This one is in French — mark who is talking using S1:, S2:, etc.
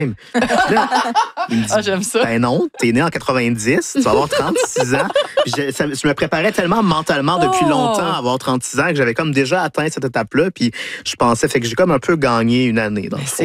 S1: Là, il me dit,
S2: j'aime ça.
S1: ben non, t'es né en 90, tu vas avoir 36 ans. Puis je me préparais tellement mentalement depuis longtemps à avoir 36 ans que j'avais comme déjà atteint cette étape-là. Puis je pensais, fait que j'ai comme un peu gagné une année dans le fond.